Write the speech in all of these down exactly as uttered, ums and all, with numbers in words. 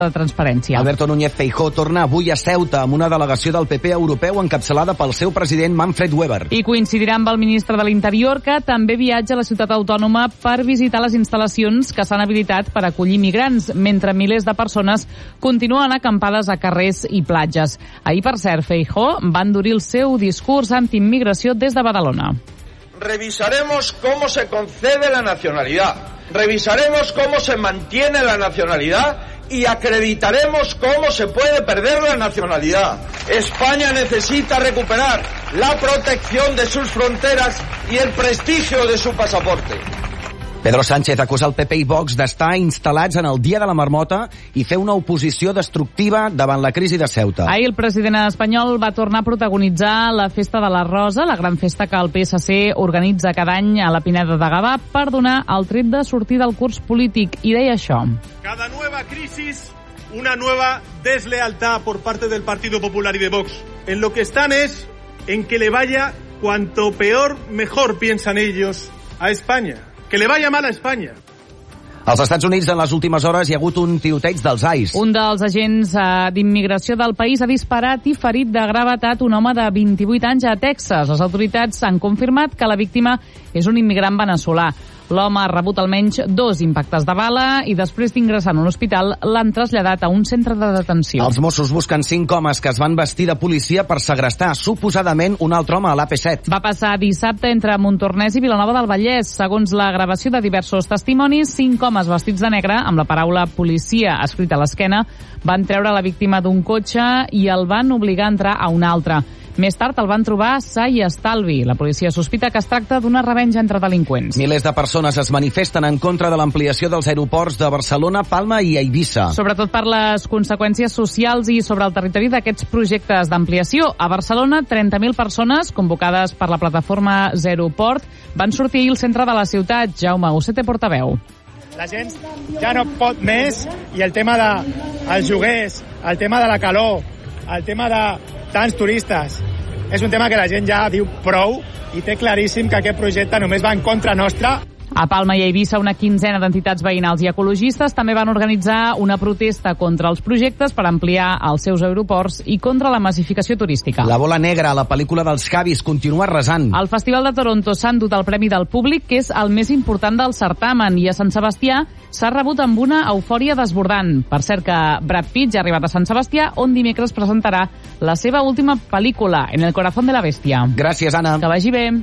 de transparència. Alberto Núñez Feijóo torna avui a Ceuta amb una delegació del P P europeu encapçalada pel seu president Manfred Weber. I coincidirà amb el ministre de l'Interior, que també viatja a la ciutat autònoma per visitar les instal·lacions que s'han habilitat per acollir migrants, mentre milers de persones continuen acampades a carrers i platges. Ahir, per cert, Feijóo va endurir el seu discurs antiimmigració des de Badalona. Revisaremos cómo se concede la nacionalidad, revisaremos cómo se mantiene la nacionalidad y acreditaremos cómo se puede perder la nacionalidad. España necesita recuperar la protección de sus fronteras y el prestigio de su pasaporte. Pedro Sánchez acusa el P P i Vox d'estar instal·lats en el Dia de la Marmota i fer una oposició destructiva davant la crisi de Ceuta. Ahir el president espanyol va tornar a protagonitzar la Festa de la Rosa, la gran festa que el P S C organitza cada any a la Pineda de Gavà per donar el tret de sortir del curs polític, i deia això. Cada nueva crisis, una nueva deslealtad por parte del Partido Popular y de Vox. En lo que están es en que le vaya cuanto peor, mejor piensan ellos a España. Que le vaya mal a Espanya. Als Estats Units, en les últimes hores, hi ha hagut un tiroteig dels ICE. Un dels agents eh, d'immigració del país ha disparat i ferit de gravetat un home de vint-i-vuit anys a Texas. Les autoritats han confirmat que la víctima és un immigrant veneçolà. L'home ha rebut almenys dos impactes de bala i després d'ingressar en un hospital l'han traslladat a un centre de detenció. Els Mossos busquen cinc homes que es van vestir de policia per segrestar suposadament un altre home a l'A P set. Va passar dissabte entre Montornès i Vilanova del Vallès. Segons la gravació de diversos testimonis, cinc homes vestits de negre amb la paraula policia escrita a l'esquena van treure la víctima d'un cotxe i el van obligar a entrar a un altre. Més tard el van trobar sa i estalvi. La policia sospita que es tracta d'una revenja entre delinqüents. Milers de persones es manifesten en contra de l'ampliació dels aeroports de Barcelona, Palma i Eivissa. Sobretot per les conseqüències socials i sobre el territori d'aquests projectes d'ampliació. A Barcelona, trenta mil persones, convocades per la plataforma Zero Port, van sortir al centre de la ciutat. Jaume Ucete, portaveu. La gent ja no pot més i el tema dels lloguers, el tema de la calor, el tema de tants turistes, és un tema que la gent ja diu prou i té claríssim que aquest projecte només va en contra nostra. A Palma i a Eivissa, una quinzena d'entitats veïnals i ecologistes també van organitzar una protesta contra els projectes per ampliar els seus aeroports i contra la massificació turística. La bola negra, la pel·lícula dels Javis, continua arrasant. Al Festival de Toronto s'han dut el Premi del Públic, que és el més important del certamen, i a Sant Sebastià s'ha rebut amb una eufòria desbordant. Per cert que Brad Pitt ja ha arribat a Sant Sebastià, on dimecres presentarà la seva última pel·lícula, En el corazón de la bestia. Gràcies, Anna. Que vagi bé.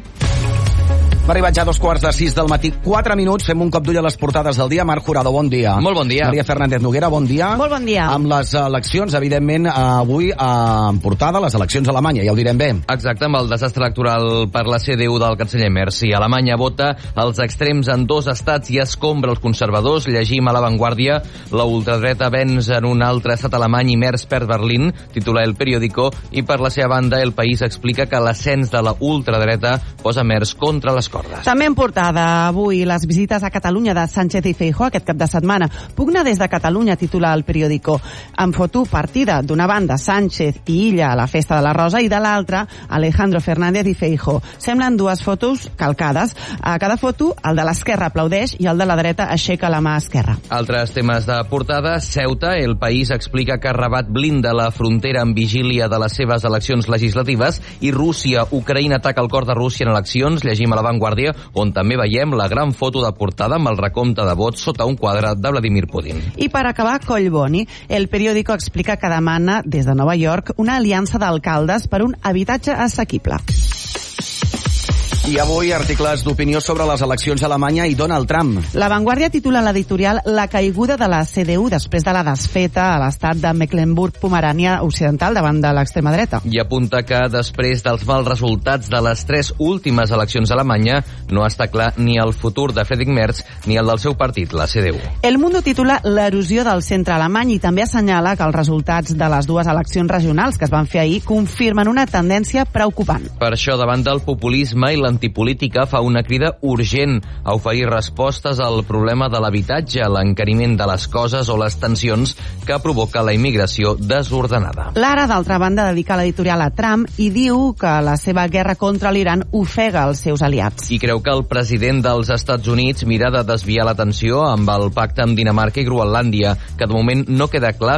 Va arribar ja a dos quarts de sis del matí, quatre minuts, fem un cop d'ull a les portades del dia. Marc Jurado, bon dia. Molt bon dia. Maria Fernández Noguera, bon dia. Molt bon dia. Amb les eleccions, evidentment, avui en portada, les eleccions a Alemanya, ja ho direm bé. Exacte, amb el desastre electoral per la C D U del canceller Merz. Si Alemanya vota els extrems en dos estats i escombra els conservadors, llegim a l'avantguàrdia, la ultradreta venç en un altre estat alemany i Merz perd Berlín, titula El Periódico, i per la seva banda El País explica que l'ascens de la ultradreta posa Merz contra les cordes. També en portada avui les visites a Catalunya de Sánchez i Feijóo aquest cap de setmana. Pugna des de Catalunya, titula El Periódico. En foto partida, d'una banda Sánchez i Illa a la Festa de la Rosa i de l'altra Alejandro Fernández i Feijóo. Semblen dues fotos calcades. A cada foto el de l'esquerra aplaudeix i el de la dreta aixeca la mà esquerra. Altres temes de portada. Ceuta, El País explica que Rabat blinda la frontera en vigília de les seves eleccions legislatives i Rússia, Ucraïna ataca el cor de Rússia en eleccions. Llegim a l'avantguàrdia, on també veiem la gran foto de portada amb el recompte de vots sota un quadre de Vladimir Putin. I per acabar, Collboni, El Periódico explica que demana des de Nova York una aliança d'alcaldes per un habitatge assequible. I avui articles d'opinió sobre les eleccions a Alemanya i Donald Trump. La Vanguardia titula l'editorial La caiguda de la C D U després de la desfeta a l'estat de Mecklenburg-Pomerània Occidental davant de l'extrema dreta. I apunta que després dels mals resultats de les tres últimes eleccions a Alemanya no està clar ni el futur de Friedrich Merz ni el del seu partit, la C D U. El Mundo titula l'erosió del centre alemany i també assenyala que els resultats de les dues eleccions regionals que es van fer ahir confirmen una tendència preocupant. Per això, davant del populisme i l'antipopulisme Antipolítica fa una crida urgent a oferir respostes al problema de l'habitatge, l'encariment de les coses o les tensions que provoca la immigració desordenada. L'Ara, d'altra banda, dedica l'editorial a Trump i diu que la seva guerra contra l'Iran ofega els seus aliats. I creu que el president dels Estats Units mira de desviar l'atenció amb el pacte amb Dinamarca i Groenlàndia, que de moment no queda clar